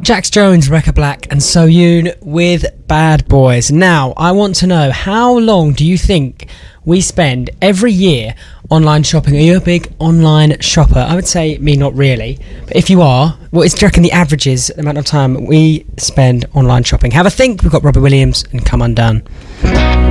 Jax Jones, Rebecca Black and Soyoon with Bad Boys. Now, I want to know, how long do you think we spend every year online shopping? Are you a big online shopper? I would say me, not really. But if you are, what do you reckon the average is, the amount of time we spend online shopping? Have a think. We've got Robbie Williams and Come Undone.